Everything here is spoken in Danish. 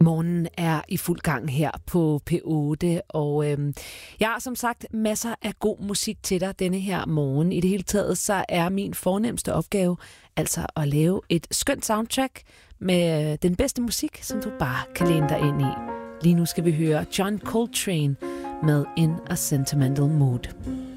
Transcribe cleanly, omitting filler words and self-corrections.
Morgen er i fuld gang her på P8, og jeg har som sagt masser af god musik til dig denne her morgen. I det hele taget så er min fornemste opgave altså at lave et skønt soundtrack med den bedste musik, som du bare kan læne dig ind i. Lige nu skal vi høre John Coltrane med In a Sentimental Mood.